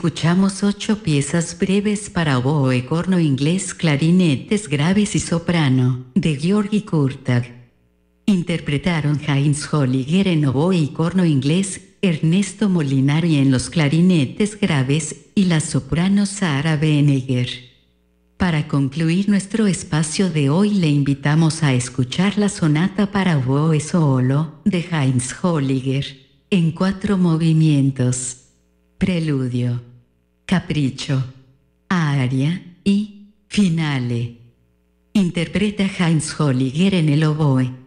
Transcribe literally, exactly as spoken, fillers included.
Escuchamos ocho piezas breves para oboe, corno inglés, clarinetes graves y soprano, de Georgi Kurtag. Interpretaron Heinz Holliger en oboe y corno inglés, Ernesto Molinari en los clarinetes graves y la soprano Sara Benegger. Para concluir nuestro espacio de hoy le invitamos a escuchar la sonata para oboe solo de Heinz Holliger, en cuatro movimientos. Preludio, capricho, aria y finale. Interpreta Heinz Holliger en el oboe.